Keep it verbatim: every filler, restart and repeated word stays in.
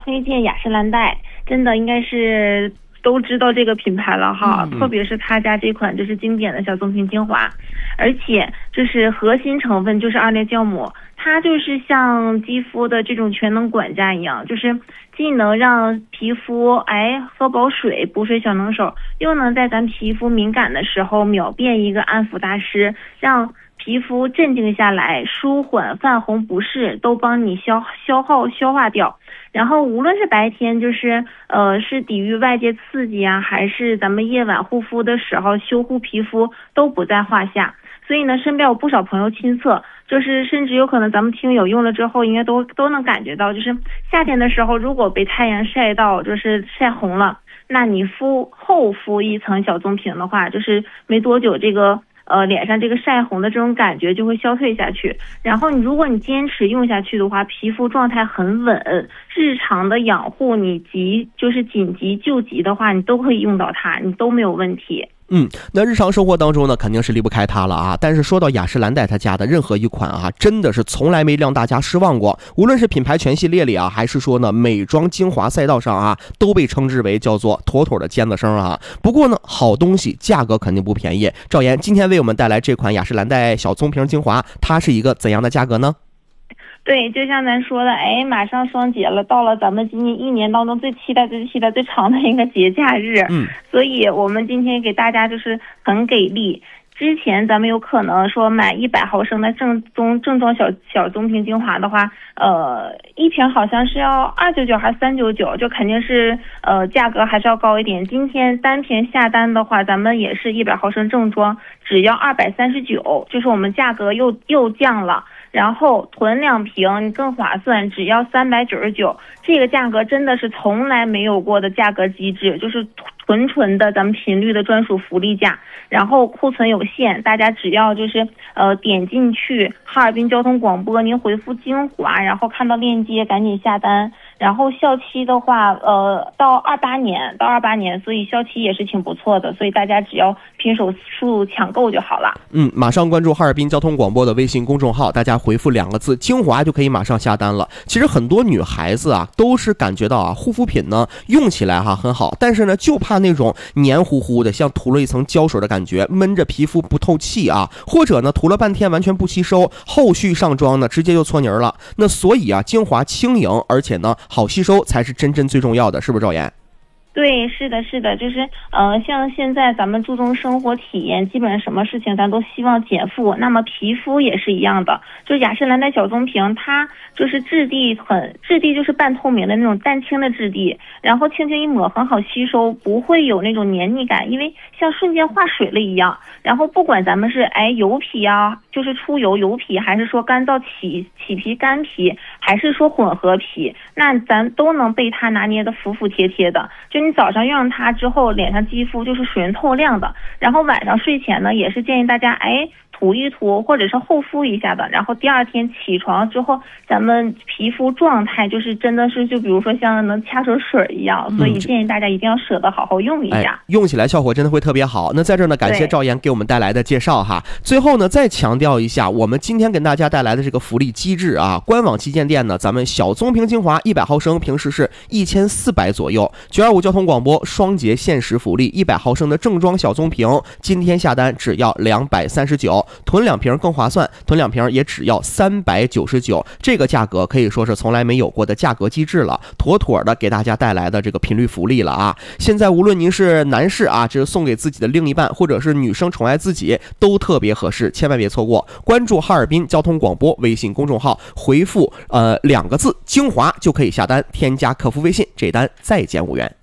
推荐雅诗兰黛，真的应该是都知道这个品牌了哈，嗯、特别是他家这款就是经典的小棕瓶精华，而且就是核心成分就是二裂酵母，它就是像肌肤的这种全能管家一样，就是既能让皮肤哎喝饱水补水小能手，又能在咱皮肤敏感的时候秒变一个安抚大师，让皮肤镇静下来，舒缓泛红不适，都帮你消消耗消化掉。然后无论是白天就是呃是抵御外界刺激啊，还是咱们夜晚护肤的时候修护皮肤都不在话下。所以呢，身边有不少朋友亲测，就是甚至有可能咱们听友用了之后，应该都都能感觉到，就是夏天的时候如果被太阳晒到，就是晒红了，那你敷厚敷一层小棕瓶的话，就是没多久这个。呃，脸上这个晒红的这种感觉就会消退下去。然后你如果你坚持用下去的话，皮肤状态很稳，日常的养护你急就是紧急救急的话，你都可以用到它，你都没有问题。 嗯，那日常生活当中呢，肯定是离不开它了啊。但是说到雅诗兰黛他家的任何一款啊，真的是从来没让大家失望过。无论是品牌全系列里啊，还是说呢美妆精华赛道上啊，都被称之为叫做妥妥的尖子生啊。不过呢，好东西价格肯定不便宜。赵岩今天为我们带来这款雅诗兰黛小棕瓶精华，它是一个怎样的价格呢？ 对，就像咱说的，哎，马上双节了，到了咱们今年一年当中最期待、最期待、最长的一个节假日，嗯，所以我们今天给大家就是很给力。之前咱们有可能说买一百毫升的正宗正装小小棕瓶精华的话，呃，一瓶好像是要二九九还是三九九，就肯定是呃价格还是要高一点。今天单瓶下单的话，咱们也是一百毫升正装，只要二百三十九，就是我们价格又又降了。然后囤两瓶更划算，只要三百九十九，这个价格真的是从来没有过的价格机制，就是纯纯的咱们频率的专属福利价。然后库存有限，大家只要就是呃点进去哈尔滨交通广播，您回复精华，然后看到链接赶紧下单。然后效期的话，呃，到二八年，到二八年，所以效期也是挺不错的，所以大家只要拼手速抢购就好了。 嗯，马上关注哈尔滨交通广播的微信公众号，大家回复两个字“精华”就可以马上下单了。其实很多女孩子啊，都是感觉到啊，护肤品呢用起来哈很好，但是呢就怕那种黏糊糊的，像涂了一层胶水的感觉，闷着皮肤不透气啊，或者呢涂了半天完全不吸收，后续上妆呢直接就搓泥了。那所以啊，精华轻盈，而且呢好吸收才是真正最重要的，是不是赵岩？ 对，是的，是的，就是呃，像现在咱们注重生活体验，基本上什么事情咱都希望减负。那么皮肤也是一样的，就是雅诗兰黛小棕瓶，它就是质地很质地就是半透明的那种淡青的质地，然后轻轻一抹很好吸收，不会有那种黏腻感，因为像瞬间化水了一样。然后不管咱们是哎油皮啊，就是出油油皮，还是说干燥起起皮干皮，还是说混合皮，那咱都能被它拿捏的服服帖帖的。就你早上用上它之后，脸上肌肤就是水润透亮的，然后晚上睡前呢，也是建议大家哎涂一涂，或者是厚敷一下的，然后第二天起床之后，咱们皮肤状态就是真的是就比如说像能掐手水一样，所以建议大家一定要舍得好好用一下、 哎、用起来效果真的会特别好。那在这儿呢，感谢赵岩给我们带来的介绍哈。最后呢，再强调一下，我们今天给大家带来的这个福利机制啊，官网旗舰店呢，咱们小棕瓶精华一百毫升平时是一千四百左右，九二五交通广播双节限时福利，一百毫升的正装小棕瓶，今天下单只要两百三十九。囤两瓶更划算，囤两瓶也只要三百九十九，这个价格可以说是从来没有过的价格机制了，妥妥的给大家带来的这个频率福利了啊！现在无论您是男士啊，这是送给自己的另一半，或者是女生宠爱自己，都特别合适，千万别错过。关注哈尔滨交通广播微信公众号，回复呃两个字精华就可以下单，添加客服微信，这单再减五元。